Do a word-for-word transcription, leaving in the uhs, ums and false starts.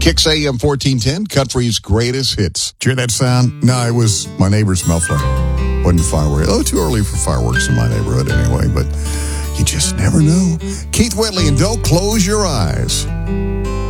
Kicks A M fourteen ten, country's greatest hits. Did you hear that sound? No, it was my neighbor's muffler. Wasn't fireworks. Oh, too early for fireworks in my neighborhood anyway, but you just never know. Keith Whitley and Don't Close Your Eyes.